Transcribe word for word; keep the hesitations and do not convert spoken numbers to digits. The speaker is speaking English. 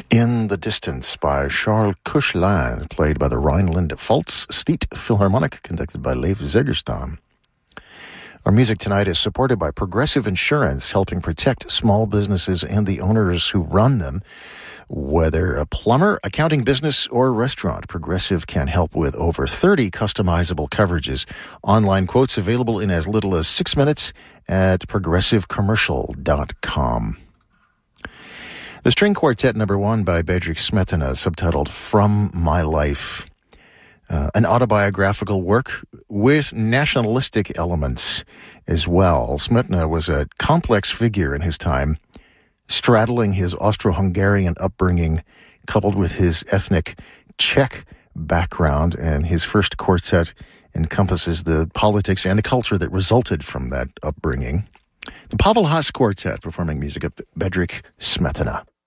In the Distance by Charles Koechlin, played by the Rhineland Volksstift Philharmonic, conducted by Leif Zegerstam. Our music tonight is supported by Progressive Insurance, helping protect small businesses and the owners who run them. Whether a plumber, accounting business, or restaurant, Progressive can help with over thirty customizable coverages. Online quotes available in as little as six minutes at progressive commercial dot com. The String Quartet number one by Bedřich Smetana, subtitled From My Life. Uh, an autobiographical work with nationalistic elements as well. Smetana was a complex figure in his time, straddling his Austro-Hungarian upbringing coupled with his ethnic Czech background, and his first quartet encompasses the politics and the culture that resulted from that upbringing. The Pavel Haas Quartet performing music of Bedřich Smetana.